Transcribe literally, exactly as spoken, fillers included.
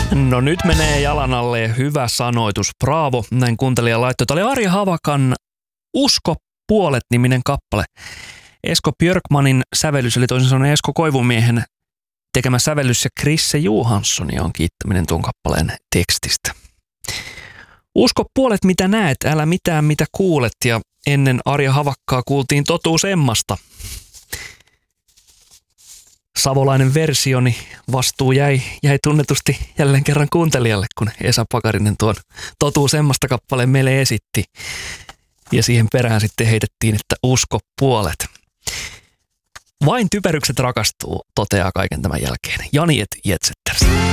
No nyt menee jalan alle hyvä sanoitus. Bravo, näin kuuntelija laittoi. Tämä oli Arja Havakan Usko puolet-niminen kappale. Esko Björkmanin sävellys, eli toisin sanoen Esko Koivumiehen tekemä sävellys ja Krisse Johanssoni on kiittäminen tuon kappaleen tekstistä. Usko puolet mitä näet, älä mitään mitä kuulet, ja ennen Arja Havakkaa kuultiin Totuus Emmasta. Savolainen versioni vastuu jäi, jäi tunnetusti jälleen kerran kuuntelijalle, kun Esa Pakarinen tuon Totuus Emmasta kappaleen meille esitti. Ja siihen perään sitten heitettiin, että usko puolet. Vain typerykset rakastuu, toteaa kaiken tämän jälkeen Jani et Jetsetters.